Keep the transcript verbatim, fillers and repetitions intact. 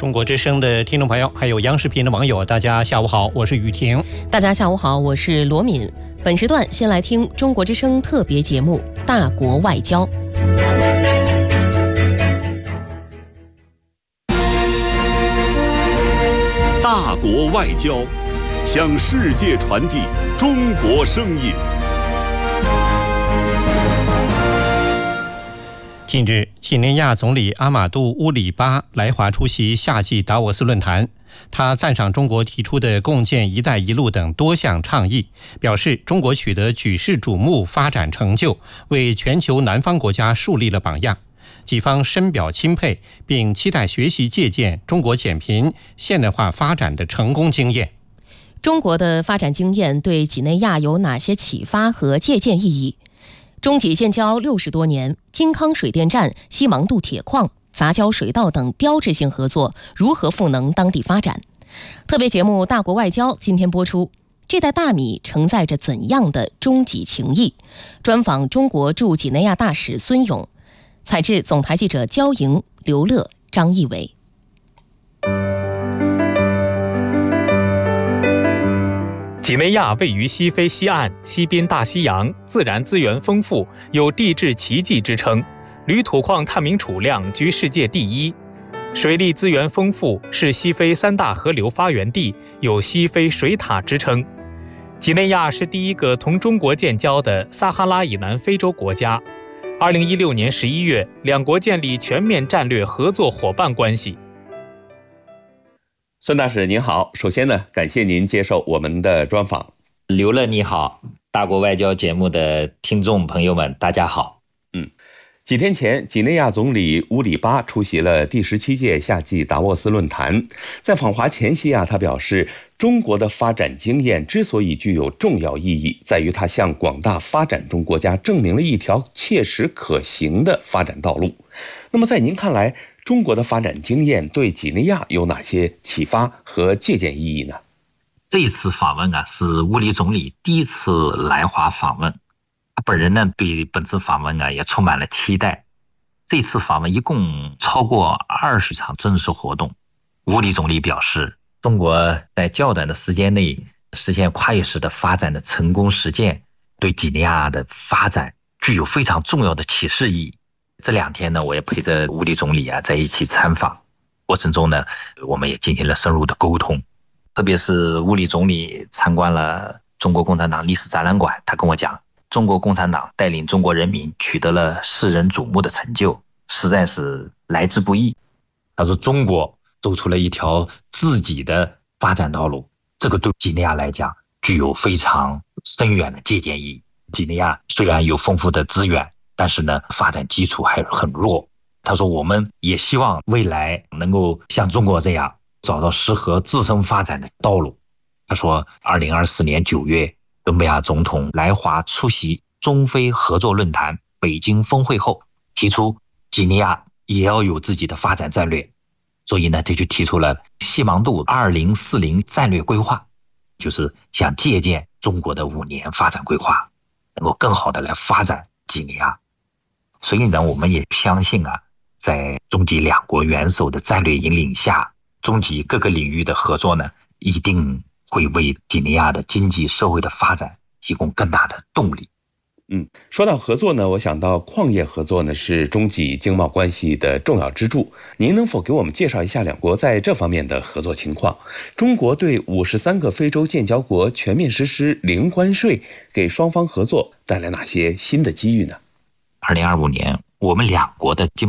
中国之声的听众朋友，还有央视频的网友，大家下午好，我是雨婷。 大家下午好，我是罗敏。本时段先来听中国之声特别节目《大国外交》。 大国外交，向世界传递中国声音。 近日，几内亚总理阿马杜·乌里巴来华出席夏季达沃斯论坛。他赞赏中国提出的共建“一带一路”等多项倡议，表示中国取得举世瞩目发展成就，为全球南方国家树立了榜样。几方深表钦佩，并期待学习借鉴中国减贫、现代化发展的成功经验。 中国的发展经验对几内亚有哪些启发和借鉴意义？中几建交六十多年，金康水电站、西芒渡铁矿、杂交水稻等标志性合作如何赋能当地发展？特别节目《大国外交》今天播出。这袋大米承载着怎样的中几情谊？专访中国驻几内亚大使孙勇，采制总台记者焦莹、刘乐、张义伟。 几内亚位于西非西岸，西滨大西洋，自然资源丰富，有地质奇迹之称，铝土矿探明储量居世界第一，水利资源丰富，是西非三大河流发源地，有西非水塔之称。几内亚是第一个同中国建交的撒哈拉以南非洲国家。二零一六年十一月，两国建立全面战略合作伙伴关系。 孙大使您好，首先呢，感谢您接受我们的专访。 刘乐你好，大国外交节目的听众朋友们，大家好。 嗯，几天前，几内亚总理乌里巴出席了第十七届夏季达沃斯论坛。在访华前夕啊，他表示，中国的发展经验之所以具有重要意义，在于它向广大发展中国家证明了一条切实可行的发展道路。那么在您看来，中国的发展经验对几内亚有哪些启发和借鉴意义呢？ 这一次访问啊，是乌里总理第一次来华访问，他本人呢对本次访问啊也充满了期待。这次访问一共超过二十场正式活动。乌里总理表示，中国在较短的时间内实现跨越式的发展的成功实践，对几内亚的发展具有非常重要的启示意义。这两天呢，我也陪着乌里总理啊在一起参访，过程中呢，我们也进行了深入的沟通。特别是乌里总理参观了中国共产党历史展览馆，他跟我讲，中国共产党带领中国人民取得了世人瞩目的成就，实在是来之不易。他说，中国走出了一条自己的发展道路，这个对几内亚来讲具有非常深远的借鉴意义。几内亚虽然有丰富的资源，但是呢，发展基础还很弱。他说，我们也希望未来能够像中国这样找到适合自身发展的道路。他说，二零二四年九月，伦比亚总统来华出席中非合作论坛北京峰会后，提出几内亚也要有自己的发展战略，所以呢，他就提出了西芒渡二零四零战略规划，就是想借鉴中国的五年发展规划，能够更好的来发展几内亚。所以呢，我们也相信啊，在中几两国元首的战略引领下，中几各个领域的合作呢，一定会为几内亚的经济社会的发展提供更大的动力。 嗯，说到合作呢，我想到矿业合作呢是中几经贸关系的重要支柱。您能否给我们介绍一下两国在这方面的合作情况？中国对五十三个非洲建交国全面实施零关税，给双方合作带来哪些新的机遇呢？ 二零二五年，我们两国的经